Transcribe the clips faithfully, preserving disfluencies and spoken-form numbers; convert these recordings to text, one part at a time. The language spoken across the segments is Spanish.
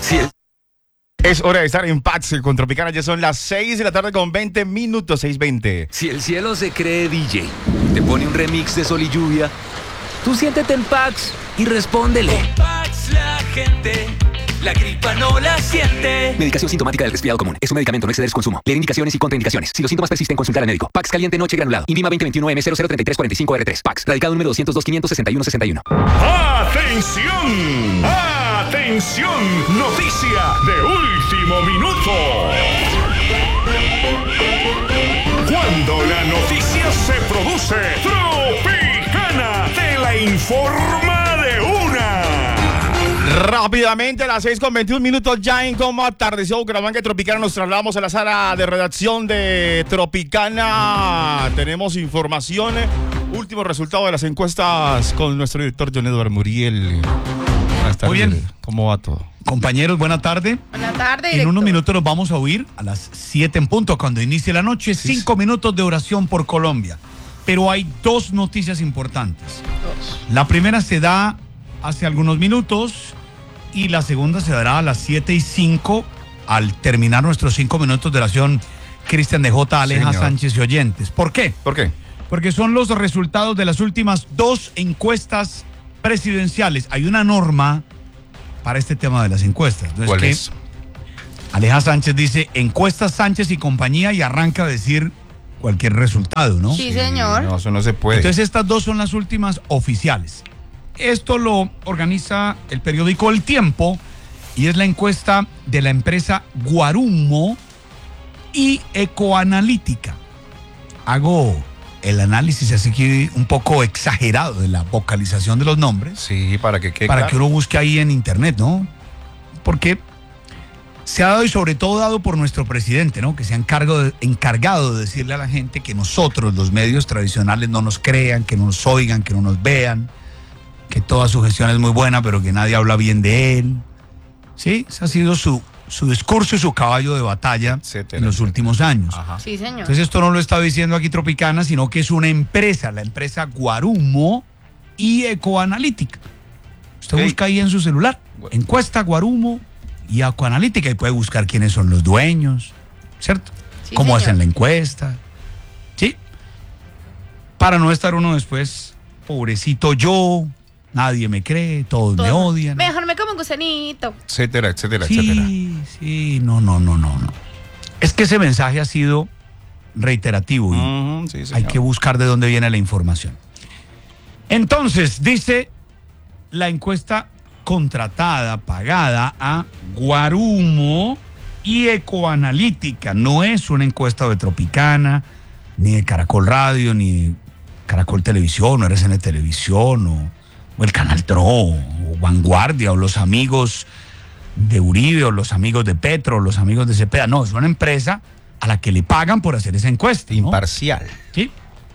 Sí, es. Es hora de estar en Pax con Tropicana. Ya son las seis de la tarde con veinte minutos, seis veinte. Si el cielo se cree D J, te pone un remix de Sol y Lluvia, tú siéntete en Pax y respóndele. Con Pax la gente, la gripa no la siente. Medicación sintomática del resfriado común. Es un medicamento, no exceder su consumo. Leer indicaciones y contraindicaciones. Si los síntomas persisten, consultar al médico. Pax caliente noche granulado. INVIMA veinte veintiuno M cero cero treinta y tres cuarenta y cinco R tres. Pax. Radicado número doscientos dos quinientos sesenta y uno sesenta y uno. ¡Atención! ¡Atención! Noticia de último minuto. Cuando la noticia se produce, Tropicana te la informa de una. Rápidamente, a las seis con veintiún minutos, ya en cómo atardeció Bucaramanga y Tropicana, nos trasladamos a la sala de redacción de Tropicana. Tenemos informaciones, últimos resultados de las encuestas con nuestro director John Edward Muriel. Buenas tardes. Muy bien. ¿Cómo va todo? Compañeros, buena tarde. Buenas tardes, En director. unos minutos nos vamos a oír a las siete en punto, cuando inicie la noche, Sí, cinco minutos de oración por Colombia. Pero hay dos noticias importantes. Dos. La primera se da hace algunos minutos y la segunda se dará a las siete y cinco al terminar nuestros cinco minutos de oración. Cristian de J, Aleja Señor. Sánchez y oyentes. ¿Por qué? ¿Por qué? Porque son los resultados de las últimas dos encuestas presidenciales. Hay una norma para este tema de las encuestas. ¿No? ¿Cuál que es? Aleja Sánchez dice encuestas Sánchez y compañía y arranca a decir cualquier resultado, ¿no? Sí, señor. No, eso no se puede. Entonces estas dos son las últimas oficiales. Esto lo organiza el periódico El Tiempo y es la encuesta de la empresa Guarumo y Ecoanalítica. Hago el análisis así que un poco exagerado de la vocalización de los nombres Sí, para que quede para claro. que uno busque ahí en internet, ¿no? Porque se ha dado y sobre todo dado por nuestro presidente, ¿no? Que se ha encargado de, encargado de decirle a la gente que nosotros, los medios tradicionales, no nos crean, que no nos oigan, que no nos vean, que toda su gestión es muy buena, pero que nadie habla bien de él. Sí, ese ha sido su, su discurso y su caballo de batalla Etcétera, en los etcétera. últimos años. Ajá. Sí, señor. Entonces esto no lo está diciendo aquí Tropicana, sino que es una empresa, la empresa Guarumo y Ecoanalítica. Usted Ok. busca ahí en su celular, Bueno. encuesta Guarumo y Ecoanalítica y puede buscar quiénes son los dueños, ¿cierto? Sí, Cómo señor. hacen la encuesta, ¿sí? Para no estar uno después, pobrecito yo, nadie me cree, todos me Todo. odian. Mejor me como un gusanito. Etcétera, etcétera, etcétera. Sí, sí, no, no, no, no, no. Es que ese mensaje ha sido reiterativo y Ujú, sí, hay señor. que buscar de dónde viene la información. Entonces, dice la encuesta contratada, pagada a Guarumo y Ecoanalítica. No es una encuesta de Tropicana, ni de Caracol Radio, ni de Caracol Televisión, o R C N Televisión, o, o el Canal Tro, o Vanguardia, o los amigos de Uribe, o los amigos de Petro, o los amigos de Cepeda. No, es una empresa a la que le pagan por hacer esa encuesta, ¿no? Imparcial. Sí.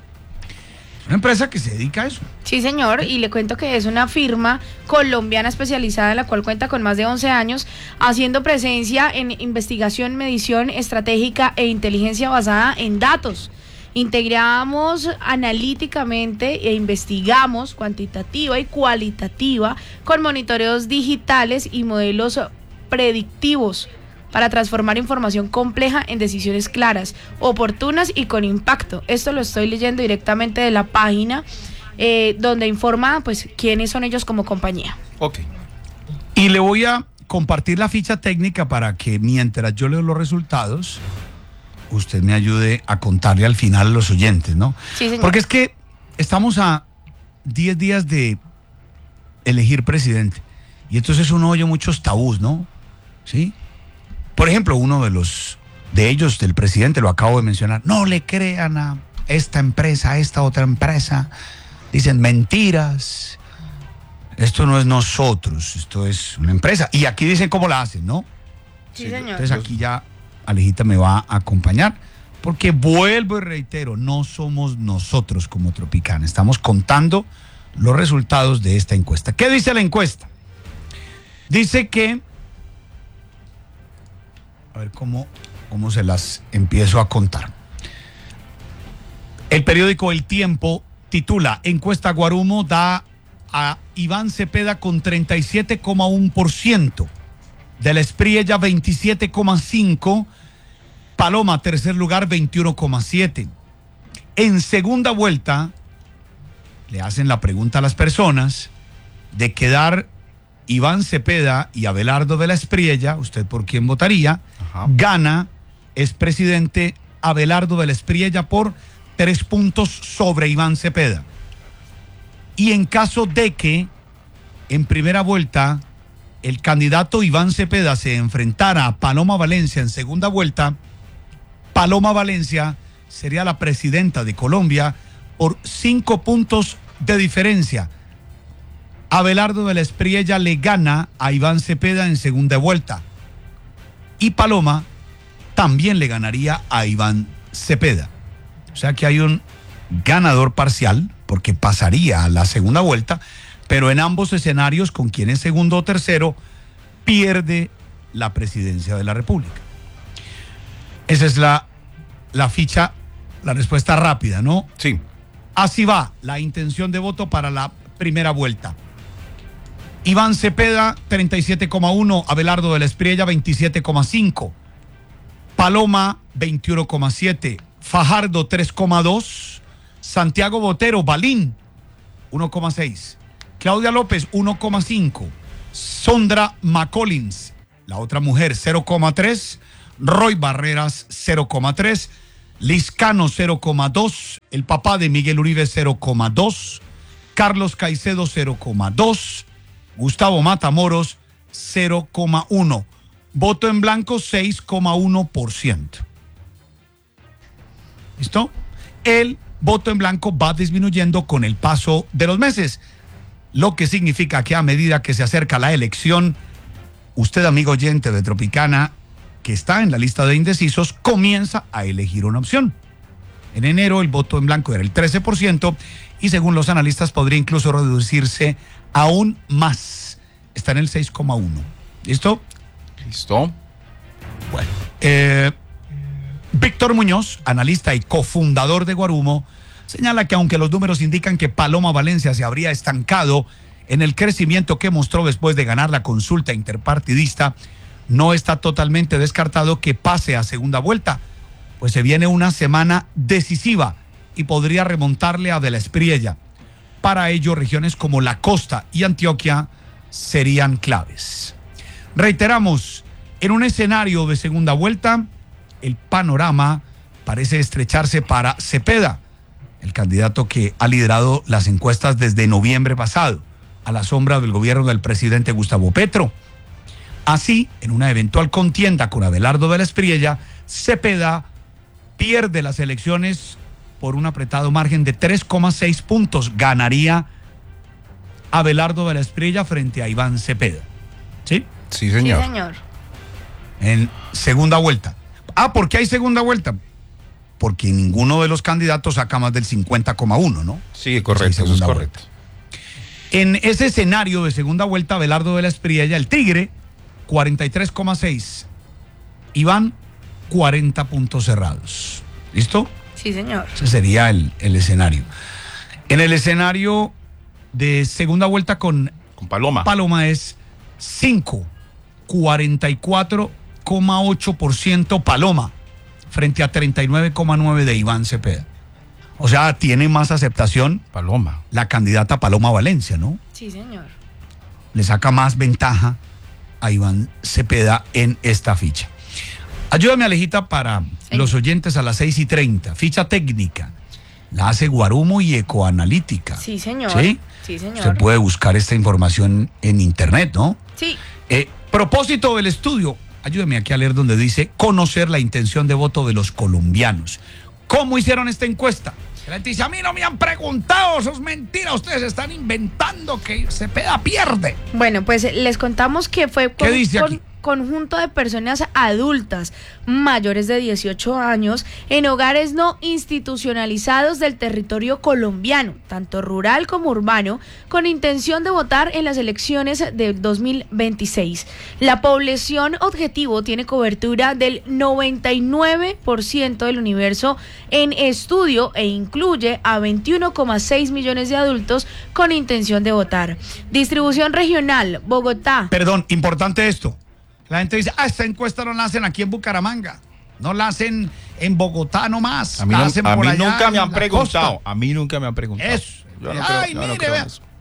Es una empresa que se dedica a eso. Sí, señor, y le cuento que es una firma colombiana especializada en la cual cuenta con más de once años haciendo presencia en investigación, medición estratégica e inteligencia basada en datos. Integramos analíticamente e investigamos cuantitativa y cualitativa con monitoreos digitales y modelos predictivos para transformar información compleja en decisiones claras, oportunas y con impacto. Esto lo estoy leyendo directamente de la página eh, donde informa pues quiénes son ellos como compañía. Ok. Y le voy a compartir la ficha técnica para que mientras yo leo los resultados, usted me ayude a contarle al final a los oyentes, ¿no? Sí, señor. Porque es que estamos a diez días de elegir presidente y entonces uno oye muchos tabús, ¿no? ¿Sí? Por ejemplo, uno de los de ellos, del presidente, lo acabo de mencionar, no le crean a esta empresa, a esta otra empresa, dicen mentiras, esto no es nosotros, esto es una empresa. Y aquí dicen cómo la hacen, ¿no? Sí, señor. Entonces aquí ya Alejita me va a acompañar, porque vuelvo y reitero, no somos nosotros como Tropicana, estamos contando los resultados de esta encuesta. ¿Qué dice la encuesta? Dice que, a ver cómo, cómo se las empiezo a contar. El periódico El Tiempo titula, encuesta Guarumo da a Iván Cepeda con treinta y siete coma uno por ciento. de la Espriella veintisiete coma cinco, Paloma tercer lugar veintiuno coma siete. En segunda vuelta le hacen la pregunta a las personas de quedar Iván Cepeda y Abelardo de la Espriella, ¿usted por quién votaría? Ajá. Gana expresidente Abelardo de la Espriella por tres puntos sobre Iván Cepeda. Y en caso de que en primera vuelta el candidato Iván Cepeda se enfrentara a Paloma Valencia en segunda vuelta, Paloma Valencia sería la presidenta de Colombia por cinco puntos de diferencia. Abelardo de la Espriella le gana a Iván Cepeda en segunda vuelta. Y Paloma también le ganaría a Iván Cepeda. O sea que hay un ganador parcial, porque pasaría a la segunda vuelta, pero en ambos escenarios, con quien es segundo o tercero, pierde la presidencia de la República. Esa es la, la ficha, la respuesta rápida, ¿no? Sí. Así va la intención de voto para la primera vuelta. Iván Cepeda, treinta y siete coma uno, Abelardo de la Espriella, veintisiete coma cinco, Paloma, veintiuno coma siete, Fajardo, tres coma dos, Santiago Botero, Balín, uno coma seis, Claudia López, uno coma cinco, Sondra McCollins, la otra mujer, cero coma tres, Roy Barreras, cero coma tres, Liscano, cero coma dos, el papá de Miguel Uribe, cero coma dos, Carlos Caicedo, cero coma dos, Gustavo Matamoros, cero coma uno. Voto en blanco, seis coma uno por ciento. ¿Listo? El voto en blanco va disminuyendo con el paso de los meses, lo que significa que a medida que se acerca la elección, usted, amigo oyente de Tropicana, que está en la lista de indecisos, comienza a elegir una opción. En enero el voto en blanco era el trece por ciento y según los analistas podría incluso reducirse aún más. Está en el seis coma uno. ¿Listo? Listo. Bueno. Eh, Víctor Muñoz, analista y cofundador de Guarumo, señala que aunque los números indican que Paloma Valencia se habría estancado en el crecimiento que mostró después de ganar la consulta interpartidista, no está totalmente descartado que pase a segunda vuelta, pues se viene una semana decisiva y podría remontarle a De la Espriella. Para ello, regiones como la Costa y Antioquia serían claves. Reiteramos, en un escenario de segunda vuelta, el panorama parece estrecharse para Cepeda, el candidato que ha liderado las encuestas desde noviembre pasado, a la sombra del gobierno del presidente Gustavo Petro. Así, en una eventual contienda con Abelardo de la Espriella, Cepeda pierde las elecciones por un apretado margen de tres coma seis puntos. Ganaría Abelardo de la Espriella frente a Iván Cepeda. ¿Sí? Sí, señor. Sí, señor. En segunda vuelta. Ah, ¿por qué hay segunda vuelta? Porque ninguno de los candidatos saca más del cincuenta coma uno, ¿no? Sí, correcto, eso es correcto. En ese escenario de segunda vuelta, Abelardo de la Espriella, el Tigre, cuarenta y tres coma seis. Iván, cuarenta puntos cerrados. ¿Listo? Sí, señor. Ese sería el, el escenario. En el escenario de segunda vuelta con Con Paloma. Paloma es cinco, cuarenta y cuatro coma ocho por ciento Paloma frente a treinta y nueve coma nueve de Iván Cepeda. O sea, tiene más aceptación Paloma. la candidata Paloma Valencia, ¿no? Sí, señor. Le saca más ventaja a Iván Cepeda en esta ficha. Ayúdame, Alejita, para Sí. los oyentes a las seis y treinta. Ficha técnica. La hace Guarumo y Ecoanalítica. Sí, señor. ¿Sí? Sí, señor. Usted puede buscar esta información en internet, ¿no? Sí. Eh, propósito del estudio. Ayúdeme aquí a leer donde dice conocer la intención de voto de los colombianos. ¿Cómo hicieron esta encuesta? La gente dice, a mí no me han preguntado, eso es mentira, ustedes están inventando que Cepeda pierde. Bueno, pues les contamos que fue ¿Qué dice aquí? conjunto de personas adultas mayores de dieciocho años en hogares no institucionalizados del territorio colombiano, tanto rural como urbano, con intención de votar en las elecciones del dos mil veintiséis. La población objetivo tiene cobertura del noventa y nueve por ciento del universo en estudio e incluye a veintiuno coma seis millones de adultos con intención de votar. Distribución regional, Bogotá. Perdón, importante esto. La gente dice, ah, esta encuesta no la hacen aquí en Bucaramanga. No la hacen en Bogotá nomás. A mí, la no, hacen a por mí allá nunca me en han la preguntado. costa. A mí nunca me han preguntado. Eso. Yo no creo, Ay, yo no mire, creo en vea. eso.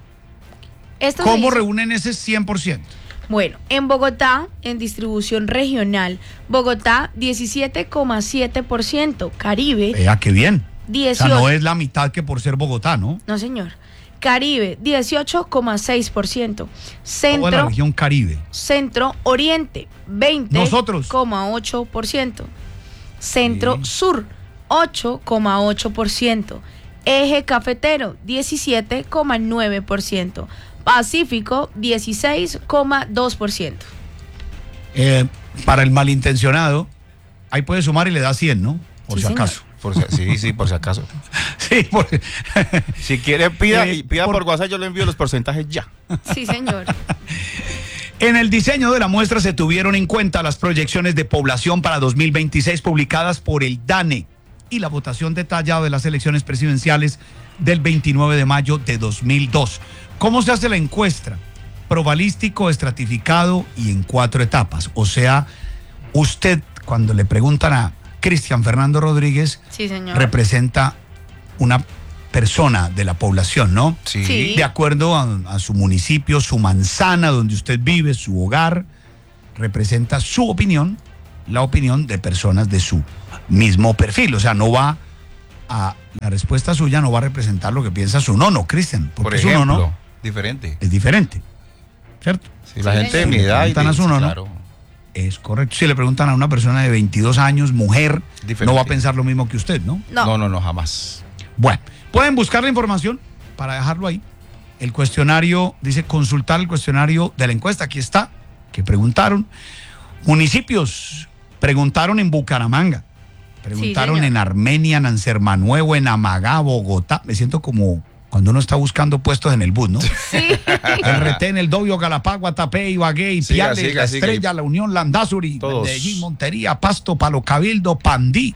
Esto se ¿Cómo hizo- reúnen ese cien por ciento? Bueno, en Bogotá, en distribución regional, Bogotá diecisiete coma siete por ciento, Caribe Vea, qué bien. dieciocho. O sea, no es la mitad que por ser Bogotá, ¿no? No, señor. Caribe dieciocho coma seis por ciento, Toda la Centro, región Caribe. Centro Oriente veinte Nosotros. coma ocho por ciento, Centro Sí. Sur ocho coma ocho por ciento, Eje Cafetero diecisiete coma nueve por ciento, Pacífico dieciséis coma dos por ciento. Eh, para el malintencionado, ahí puede sumar y le da cien, ¿no? Por Sí, si señor. acaso. Por si- sí, sí, por si acaso. Sí, porque... Si quiere, pida, Eh, y pida por... por- WhatsApp, yo le envío los porcentajes ya. Sí, señor. En el diseño de la muestra se tuvieron en cuenta las proyecciones de población para dos mil veintiséis publicadas por el DANE y la votación detallada de las elecciones presidenciales del veintinueve de mayo de dos mil dos. ¿Cómo se hace la encuesta? Probabilístico, estratificado y en cuatro etapas. O sea, usted cuando le preguntan a Cristian Fernando Rodríguez, Sí, señor. representa una persona de la población, ¿no? Sí. Sí. De acuerdo a, a su municipio, su manzana donde usted vive, su hogar, representa su opinión, la opinión de personas de su mismo perfil. O sea, no va a, la respuesta suya no va a representar lo que piensa su nono, Cristian, porque Por su ejemplo, nono diferente. es diferente, ¿cierto? Si la Sí, gente de señor. mi edad y Preguntan a de- su nono. claro. Es correcto. Si le preguntan a una persona de veintidós años, mujer, Diferente. no va a pensar lo mismo que usted, ¿no? No. No, no, no, jamás. Bueno, pueden buscar la información para dejarlo ahí. El cuestionario, dice consultar el cuestionario de la encuesta. Aquí está, que preguntaron. Municipios, preguntaron en Bucaramanga, preguntaron señor. en Armenia, en Ansermanuevo, en Amagá, Bogotá. Me siento como cuando uno está buscando puestos en el bus, ¿no? Sí. El Retén, el Dobio, Galapagua, Tapé, Ibagué, Siga, Piales, siga, La siga. Estrella, La Unión, Landazuri, Todos. Medellín, Montería, Pasto, Palo Cabildo, Pandí,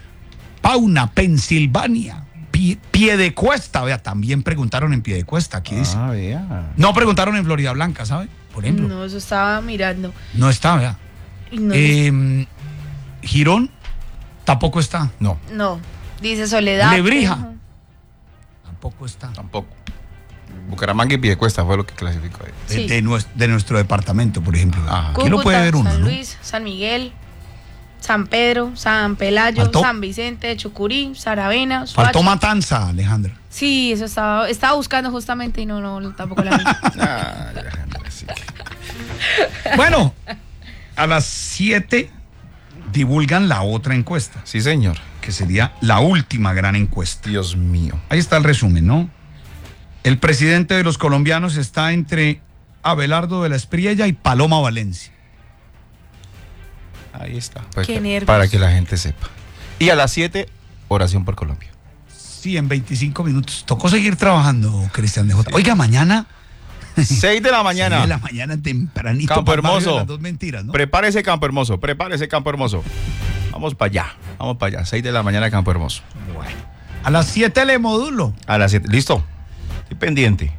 Pauna, Pensilvania, Pie- Piedecuesta. Vea, también preguntaron en Piedecuesta, aquí dice. Ah, vea. No preguntaron en Florida Blanca, ¿sabe? Por ejemplo. No, eso estaba mirando. No está, vea. Y no, Eh, Girón tampoco está. No, no. Dice Soledad. Lebrija. Ujú. Tampoco está. tampoco. Bucaramanga y Piedecuesta fue lo que clasificó ahí. De, Sí. de nues- de nuestro departamento, por ejemplo. Ajá. Aquí lo puede ver uno, San ¿no? Luis, San Miguel, San Pedro, San Pelayo, Faltó- San Vicente, Chucurí, Saravena, Faltó Soacha. Matanza, Alejandra. Sí, eso estaba, estaba buscando justamente y no, no, tampoco la vi. Ah, ya, así que- Bueno, a las siete divulgan la otra encuesta, Sí, señor. que sería la última gran encuesta. Dios mío. Ahí está el resumen, ¿no? El presidente de los colombianos está entre Abelardo de la Espriella y Paloma Valencia. Ahí está. Pues, Qué nervios. para que la gente sepa. Y a las siete, oración por Colombia. Sí, en veinticinco minutos. Tocó seguir trabajando, Cristian de J. Oiga, mañana. seis de la mañana. seis de la mañana tempranito. Campo para el barrio de Hermoso. Las dos mentiras, ¿no? Prepárese, Campo Hermoso. Prepárese, Campo Hermoso. Vamos para allá. Vamos para allá. seis de la mañana, Campo Hermoso. Bueno. A las siete le modulo. A las siete. ¿Listo? Estoy pendiente.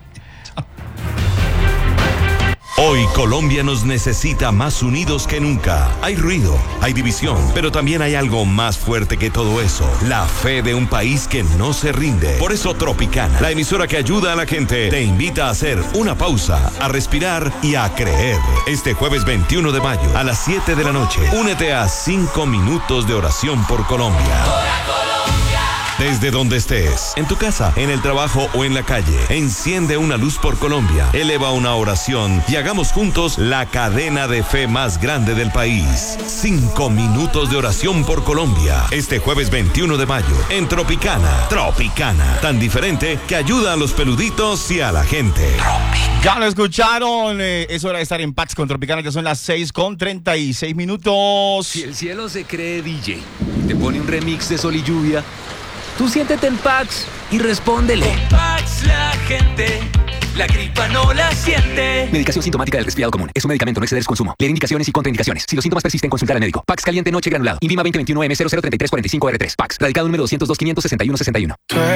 Hoy Colombia nos necesita más unidos que nunca. Hay ruido, hay división, pero también hay algo más fuerte que todo eso. La fe de un país que no se rinde. Por eso Tropicana, la emisora que ayuda a la gente, te invita a hacer una pausa, a respirar y a creer. Este jueves veintiuno de mayo a las siete de la noche, únete a cinco minutos de oración por Colombia. Desde donde estés, en tu casa, en el trabajo o en la calle, enciende una luz por Colombia, eleva una oración y hagamos juntos la cadena de fe más grande del país. Cinco minutos de oración por Colombia. Este jueves veintiuno de mayo, en Tropicana. Tropicana, tan diferente que ayuda a los peluditos y a la gente. Ya lo escucharon. eh, es hora de estar en Pax con Tropicana. Ya son las seis con treinta y seis minutos. Si el cielo se cree D J, te pone un remix de sol y lluvia, tú siéntete en Pax y respóndele. Pax la gente, la gripa no la siente. Medicación sintomática del resfriado común. Es un medicamento, no exceder su consumo. Leer indicaciones y contraindicaciones. Si los síntomas persisten, consultar al médico. Pax caliente noche granulado. INVIMA veinte veintiuno M cero cero tres tres cuatro cinco R tres. Pax. Radicado número doscientos dos, quinientos sesenta y uno, sesenta y uno.